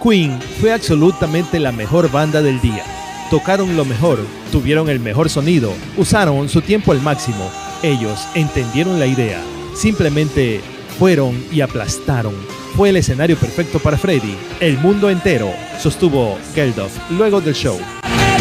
Queen fue absolutamente la mejor banda del día. Tocaron lo mejor, tuvieron el mejor sonido, usaron su tiempo al máximo. Ellos entendieron la idea, simplemente fueron y aplastaron. Fue el escenario perfecto para Freddie. El mundo entero, sostuvo Geldof luego del show.